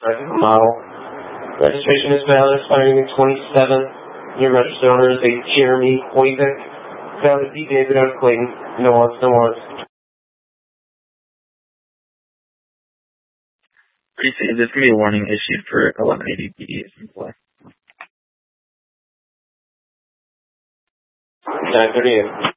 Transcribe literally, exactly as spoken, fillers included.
present model. Registration is valid, expiring in twenty-seven. Your registered owner is a Jeremy Hoyvick. Valid D. David out of Clayton. No odds, no odds. Appreciate it. There's going to be a warning issued for eleven eighty P D. nine thirty-eight.